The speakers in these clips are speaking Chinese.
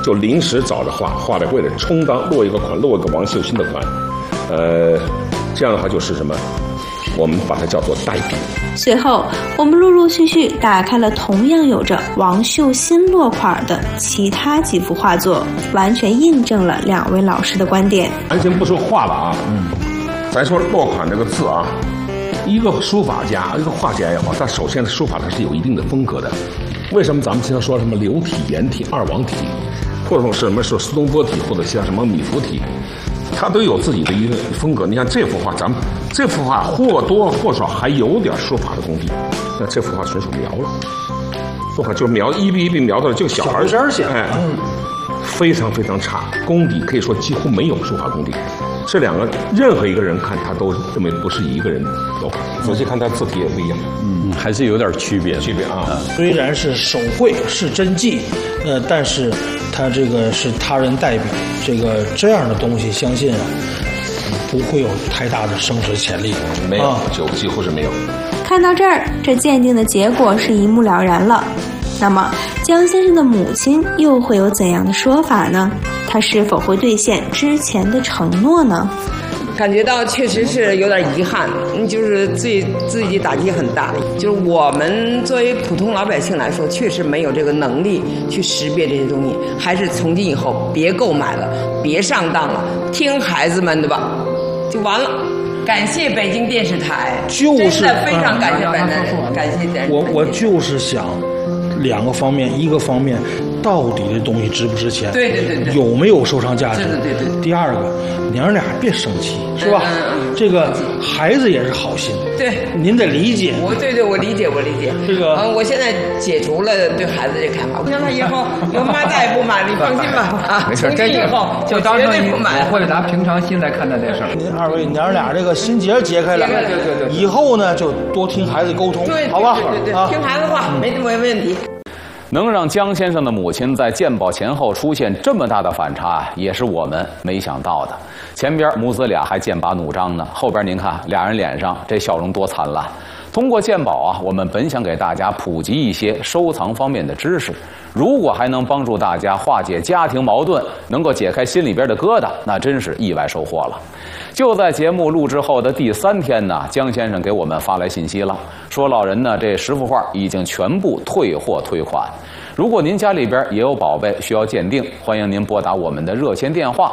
就临时找着画的会的充当落一个王秀新的款，这样的话就是什么？我们把它叫做代笔。 随后，我们陆陆续续打开了同样有着王秀新落款的其他几幅画作，完全印证了两位老师的观点。 咱先不说画了啊，咱说落款这个字啊，一个书法家，一个画家也好，他首先的书法它是有一定的风格的。为什么咱们经常说什么流体、颜体、二王体，或者说什么说苏东坡体，或者像什么米芾体？他都有自己的一个风格。你看这幅画，咱们这幅画或多或少还有点书法的功底，那这幅画纯属描了，书法就是描一笔一笔描的，就小孩写，非常非常差，功底可以说几乎没有书法功底。这两个任何一个人看他都认为不是一个人落款，仔细看他字体也不一样， 还是有点区别啊。 虽然是手绘是真迹，但是他这个是他人代笔，这样的东西，相信不会有太大的升值潜力， 没有，几乎是没有。 看到这儿，这鉴定的结果是一目了然了。那么，江先生的母亲又会有怎样的说法呢？他是否会兑现之前的承诺呢？ 感觉到确实是有点遗憾，就是自己打击很大。就是我们作为普通老百姓来说，确实没有这个能力去识别这些东西，还是从今以后别购买了，别上当了，听孩子们的吧，就完了。感谢北京电视台，真的非常感谢感谢电视台。 我就是想两个方面，一个方面到底这东西值不值钱， 对， 有没有收藏价值， 对。 第二个，娘俩别生气，是吧？这个孩子也是好心， 对， 您得理解。 我理解。 这个我现在解除了对孩子这看法，我让他以后有妈再也不买了，你放心吧。 没事，这以后就当成你会拿平常心来看待这事儿。 您二位娘俩这个心结解开了， 对。 以后呢就多听孩子沟通，好吧？ 对，听孩子话，没问题。 能让江先生的母亲在鉴宝前后出现这么大的反差，也是我们没想到的。前边母子俩还剑拔弩张呢，后边您看俩人脸上这笑容多灿烂。通过鉴宝啊，我们本想给大家普及一些收藏方面的知识，如果还能帮助大家化解家庭矛盾，能够解开心里边的疙瘩，那真是意外收获了。就在节目录制后的第3天呢，江先生给我们发来信息了，说老人呢这10幅画已经全部退货退款。如果您家里边也有宝贝需要鉴定，欢迎您拨打我们的热线电话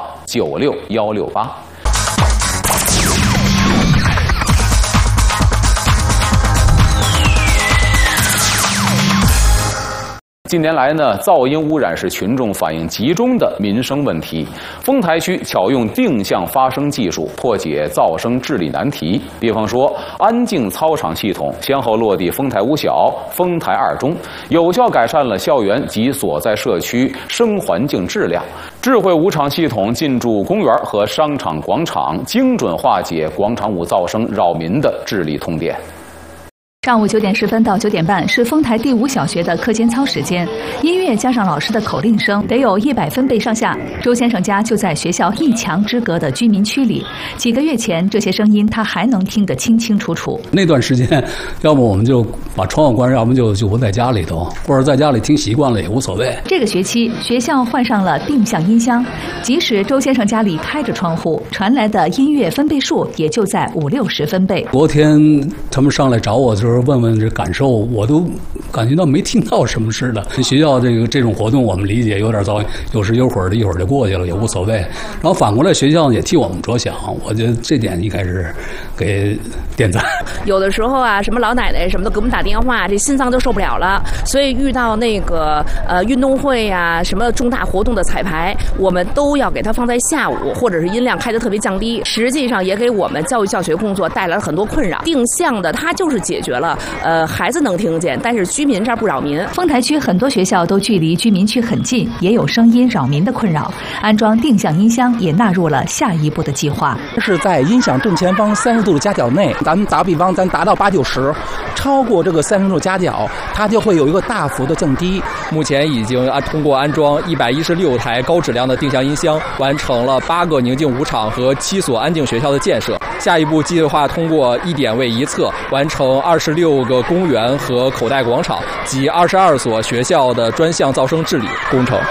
96168。近年来呢，噪音污染是群众反映集中的民生问题。丰台区巧用定向发声技术破解噪声治理难题。比方说，安静操场系统先后落地丰台5小、丰台2中，有效改善了校园及所在社区声环境质量。智慧舞场系统进驻公园和商场广场，精准化解广场舞噪声扰民的治理痛点。 上午9点10分到9点半是丰台第5小学的课间操时间，音乐加上老师的口令声，得有100分贝上下。周先生家就在学校1墙之隔的居民区里，几个月前这些声音他还能听得清清楚楚。 那段时间，要么我们就把窗户关上，要么就不在家里头，或者在家里听习惯了也无所谓。 这个学期学校换上了定向音箱，即使周先生家里开着窗户，传来的音乐分贝数也就在50-60分贝。 昨天他们上来找我的时候问问这感受，我都感觉到没听到什么似的。学校这种活动我们理解有点噪音，有时有会儿的，一会儿就过去了，也无所谓。然后反过来学校也替我们着想，我觉得这点应该是给点赞。 有的时候啊，什么老奶奶什么的给我们打电话，这心脏就受不了了。所以遇到那个运动会呀、什么重大活动的彩排，我们都要给它放在下午，或者是音量开得特别降低。实际上也给我们教育教学工作带来了很多困扰。定向的它就是解决了孩子能听见，但是居民这儿不扰民。 丰台区很多学校都距离居民区很近，也有声音扰民的困扰。安装定向音箱也纳入了下一步的计划。 是在音响正前方30度的夹角内，咱们打比方，咱达到80-90，超过这个30度夹角，它就会有一个大幅的降低。 目前已经通过安装116台高质量的定向音箱，完成了8个宁静舞场和7所安静学校的建设。下一步计划通过1点位一侧，完成26个公园和口袋广场及22所学校的专项噪声治理工程。